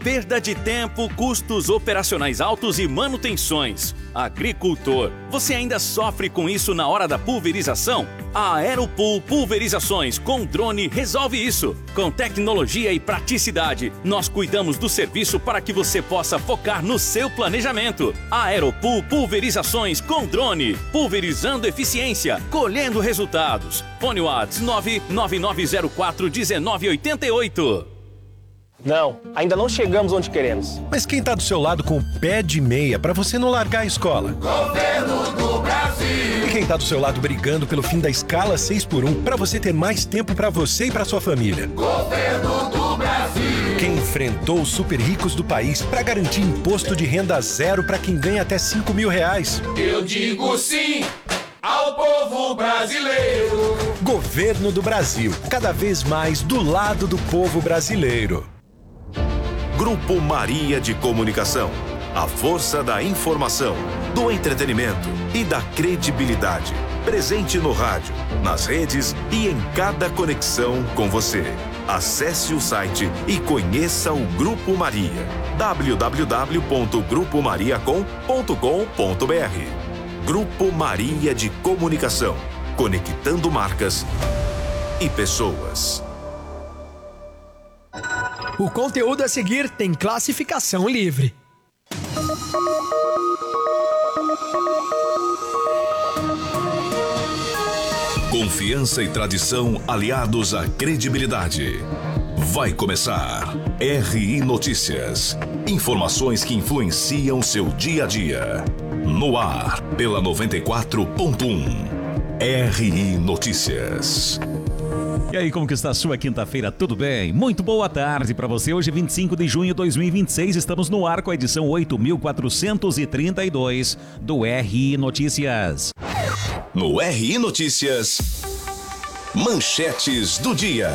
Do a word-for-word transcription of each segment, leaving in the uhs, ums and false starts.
Perda de tempo, custos operacionais altos e manutenções. Agricultor, você ainda sofre com isso na hora da pulverização? A Aeropool Pulverizações com drone resolve isso. Com tecnologia e praticidade, nós cuidamos do serviço para que você possa focar no seu planejamento. A Aeropool Pulverizações com drone, pulverizando eficiência, colhendo resultados. Fone WhatsApp nove nove nove zero quatro um nove oito oito. Não, ainda não chegamos onde queremos. Mas quem tá do seu lado com o pé de meia pra você não largar a escola? Governo do Brasil. E quem tá do seu lado brigando pelo fim da escala seis por um pra você ter mais tempo pra você e pra sua família? Governo do Brasil. Quem enfrentou os super ricos do país pra garantir imposto de renda zero pra quem ganha até cinco mil reais? Eu digo sim ao povo brasileiro. Governo do Brasil, cada vez mais do lado do povo brasileiro. Grupo Maria de Comunicação. A força da informação, do entretenimento e da credibilidade. Presente no rádio, nas redes e em cada conexão com você. Acesse o site e conheça o Grupo Maria. w w w ponto grupo maria com ponto com ponto b r. Grupo Maria de Comunicação. Conectando marcas e pessoas. O conteúdo a seguir tem classificação livre. Confiança e tradição aliados à credibilidade. Vai começar R I Notícias. Informações que influenciam seu dia a dia. No ar, pela noventa e quatro ponto um. R I Notícias. E aí, como que está a sua quinta-feira? Tudo bem? Muito boa tarde para você. Hoje, vinte e cinco de junho de dois mil e vinte e seis, estamos no ar com a edição oito mil quatrocentos e trinta e dois do R I Notícias. No R I Notícias, manchetes do dia.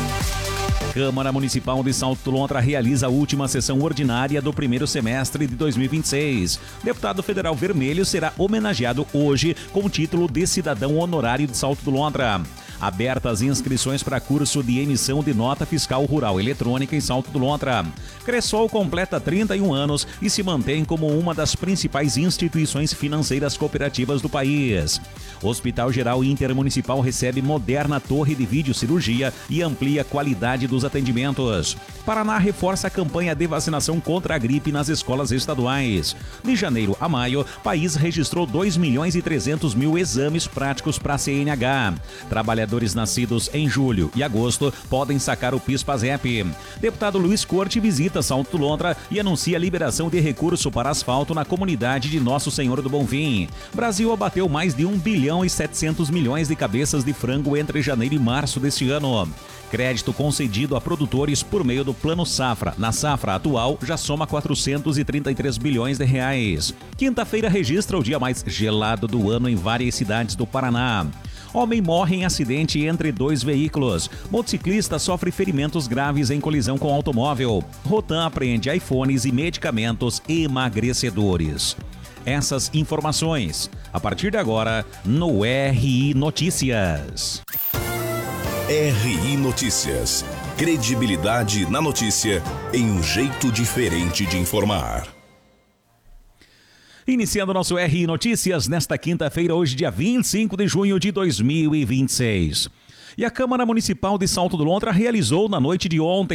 Câmara Municipal de Salto do Lontra realiza a última sessão ordinária do primeiro semestre de dois mil e vinte e seis. Deputado Federal Vermelho será homenageado hoje com o título de cidadão honorário de Salto do Lontra. Abertas inscrições para curso de emissão de nota fiscal rural eletrônica em Salto do Lontra. Cressol completa trinta e um anos e se mantém como uma das principais instituições financeiras cooperativas do país. Hospital Geral Intermunicipal recebe moderna torre de videocirurgia e amplia a qualidade dos atendimentos. Paraná reforça a campanha de vacinação contra a gripe nas escolas estaduais. De janeiro a maio, país registrou dois milhões e trezentos mil exames práticos para a C N H. Trabalhadores nascidos em julho e agosto podem sacar o PIS/PASEP. Deputado Luiz Corte visita Salto do Lontra e anuncia a liberação de recurso para asfalto na comunidade de Nosso Senhor do Bonfim. Brasil abateu mais de um bilhão e setecentos milhões de cabeças de frango entre janeiro e março deste ano. Crédito concedido a produtores por meio do Plano Safra. Na safra atual, já soma quatrocentos e trinta e três bilhões de reais. Quinta-feira registra o dia mais gelado do ano em várias cidades do Paraná. Homem morre em acidente entre dois veículos. Motociclista sofre ferimentos graves em colisão com automóvel. Rotan apreende iPhones e medicamentos emagrecedores. Essas informações, a partir de agora, no R I Notícias. R I Notícias. Credibilidade na notícia em um jeito diferente de informar. Iniciando nosso R I Notícias nesta quinta-feira, hoje dia vinte e cinco de junho de dois mil e vinte e seis. E a Câmara Municipal de Salto do Lontra realizou na noite de ontem